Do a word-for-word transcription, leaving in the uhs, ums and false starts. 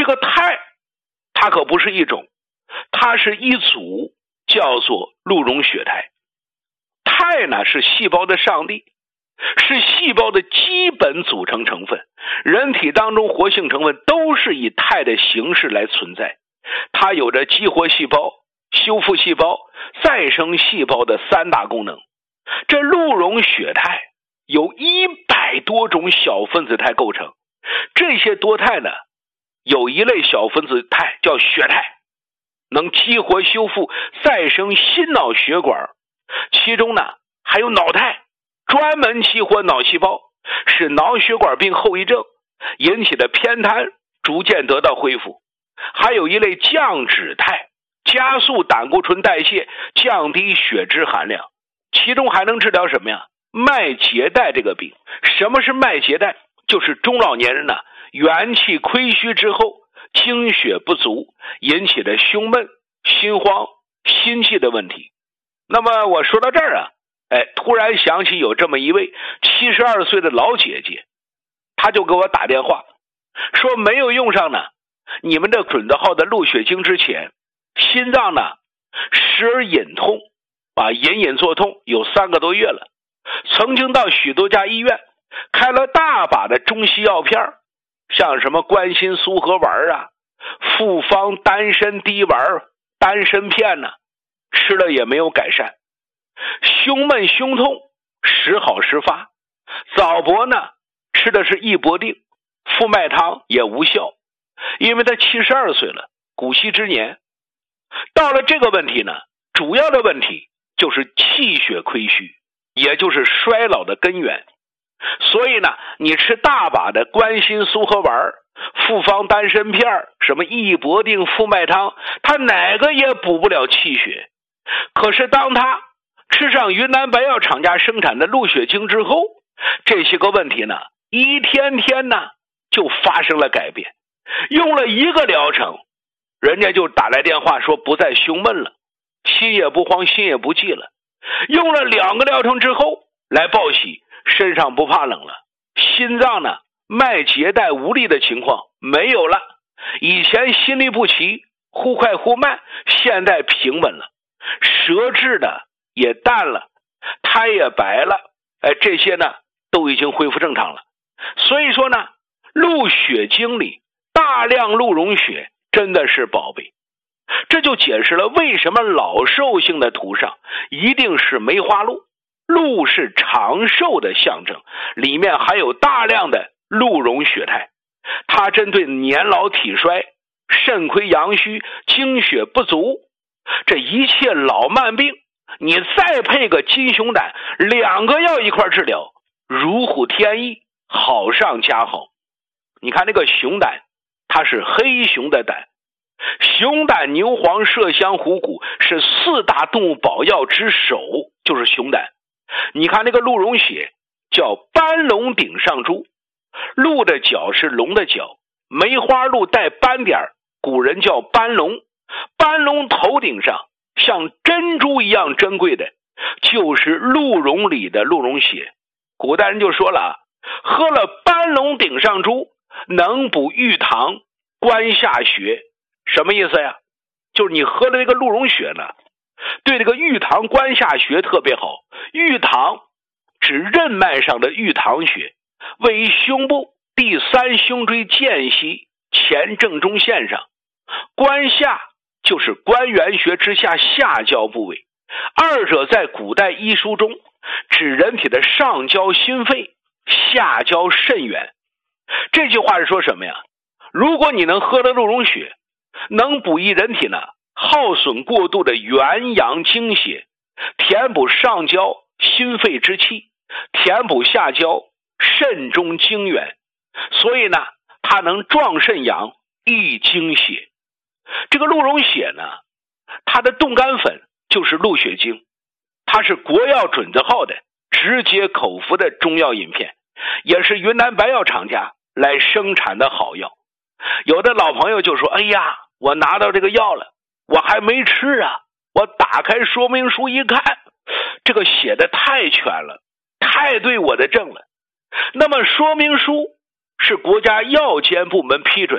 个肽它可不是一种，它是一组，叫做鹿茸血肽。肽呢是细胞的上帝，是细胞的基本组成成分，人体当中活性成分都是以肽的形式来存在，它有着激活细胞、修复细胞、再生细胞的三大功能。这鹿茸血肽由一百多种小分子肽构成，这些多肽呢，有一类小分子肽叫血肽，能激活修复再生心脑血管，其中呢还有脑肽，专门激活脑细胞，使脑血管病后遗症引起的偏瘫逐渐得到恢复。还有一类降脂肽，加速胆固醇代谢，降低血脂含量，其中还能治疗什么呀？脉结带这个病。什么是脉结带？就是中老年人呢、啊、元气亏虚之后，精血不足引起的胸闷、心慌、心悸的问题。那么我说到这儿啊，哎，突然想起有这么一位七十二岁的老姐姐，她就给我打电话说，没有用上呢你们这准字号的鹿血精之前，心脏呢时而隐痛啊，隐隐作痛，有三个多月了。曾经到许多家医院开了大把的中西药片，像什么关心苏合丸啊、复方丹参滴丸、丹参片呢、啊，吃了也没有改善。胸闷胸痛时好时发，早搏呢吃的是益搏定、复脉汤也无效，因为他七十二岁了，古稀之年。到了这个问题呢，主要的问题就是气血亏虚，也就是衰老的根源。所以呢，你吃大把的关心苏合丸、复方丹参片、什么益搏定、复脉汤，它哪个也补不了气血。可是当他吃上云南白药厂家生产的鹿血精之后，这些个问题呢，一天天呢就发生了改变。用了一个疗程，人家就打来电话说不再胸闷了，心也不慌，心也不悸了。用了两个疗程之后来报喜，身上不怕冷了，心脏呢脉结带无力的情况没有了，以前心律不齐，忽快忽慢，现在平稳了，舌质的也淡了，苔也白了，哎，这些呢都已经恢复正常了。所以说呢，鹿血精里大量鹿茸血真的是宝贝。这就解释了为什么老寿星的图上一定是梅花鹿，鹿是长寿的象征，里面还有大量的鹿茸血肽，它针对年老体衰、肾亏阳虚、精血不足，这一切老慢病，你再配个金熊胆，两个药一块治疗，如虎添翼，好上加好。你看那个熊胆，它是黑熊的胆，熊胆、牛黄、麝香、虎骨是四大动物保药之首，就是熊胆。你看那个鹿茸血叫斑龙顶上珠，鹿的角是龙的角，梅花鹿带斑点，古人叫斑龙。斑龙头顶上像珍珠一样珍贵的就是鹿茸里的鹿茸血。古代人就说了啊，喝了斑龙顶上珠能补玉堂、关下穴。什么意思呀？就是你喝的这个鹿茸血呢，对这个玉堂、关下穴特别好。玉堂指任脉上的玉堂穴，位于胸部第三胸椎间隙前正中线上。关下就是关元穴之下下焦部位，二者在古代医书中指人体的上焦心肺，下焦肾源。这句话是说什么呀？如果你能喝了鹿茸血，能补益人体呢耗损过度的元阳精血，填补上焦心肺之气，填补下焦肾中精元，所以呢它能壮肾阳、益精血。这个鹿茸血呢，它的冻干粉就是鹿血精，它是国药准字号的直接口服的中药饮片，也是云南白药厂家来生产的好药。有的老朋友就说，哎呀，我拿到这个药了，我还没吃啊，我打开说明书一看，这个写的太全了，太对我的症了。那么说明书是国家药监部门批准